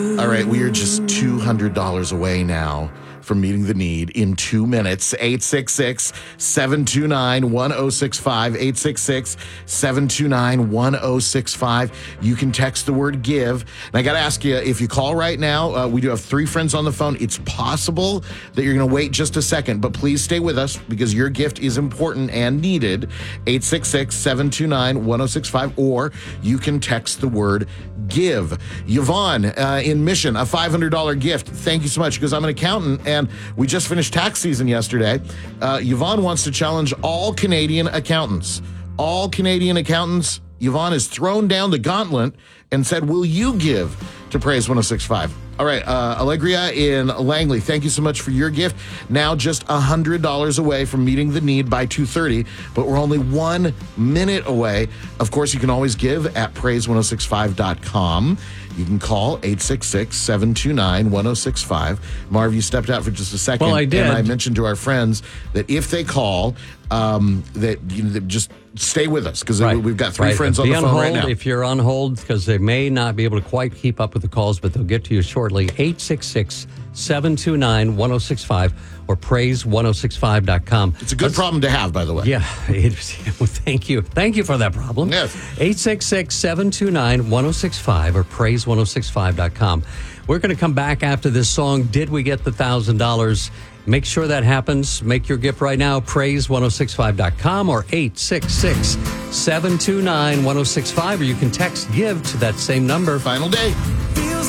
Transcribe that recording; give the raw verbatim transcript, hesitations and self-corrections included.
All right, we are just two hundred dollars away now from meeting the need in two minutes. eight six six, seven two nine, one oh six five. eight six six, seven two nine, one oh six five. You can text the word give. And I got to ask you, if you call right now, uh, we do have three friends on the phone. It's possible that you're going to wait just a second, but please stay with us because your gift is important and needed. eight six six, seven two nine, one oh six five, or you can text the word give. Yvonne uh, in Mission, a five hundred dollars gift. Thank you so much, because I'm an accountant and we just finished tax season yesterday. Uh, Yvonne wants to challenge all Canadian accountants. All Canadian accountants. Yvonne has thrown down the gauntlet and said, will you give to Praise one oh six five? All right, uh, Allegria in Langley, thank you so much for your gift. Now just one hundred dollars away from meeting the need by two thirty, but we're only one minute away. Of course, you can always give at praise one oh six five dot com. You can call eight six six, seven two nine, one oh six five. Marv, you stepped out for just a second. Well, I did. And I mentioned to our friends that if they call, um, that you know, that just stay with us, because Right. we've got three Right. friends on Be the on phone hold right now. if you're on hold, because they may not be able to quite keep up with the calls, but they'll get to you shortly. eight six six, seven two nine, one oh six five or praise one oh six five dot com. It's a good Let's- problem to have, by the way. Yeah, it, well, thank you. Thank you for that problem. Yes. eight six six, seven two nine, one oh six five or praise one oh six five dot com. We're going to come back after this song. Did we get the one thousand dollars? Make sure that happens. Make your gift right now. praise one oh six five dot com or eight six six, seven two nine, one oh six five, or you can text give to that same number. Final day.